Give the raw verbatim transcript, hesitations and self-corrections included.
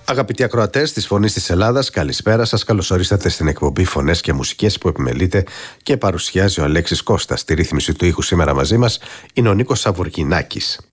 Αγαπητοί ακροατές της Φωνής της Ελλάδας, καλησπέρα σας. Καλώς ορίσατε στην εκπομπή Φωνές και Μουσικές που επιμελείται και παρουσιάζει ο Αλέξης Κώστας. Στη ρύθμιση του ήχου σήμερα μαζί μας είναι ο Νίκος Σαβουργινάκης.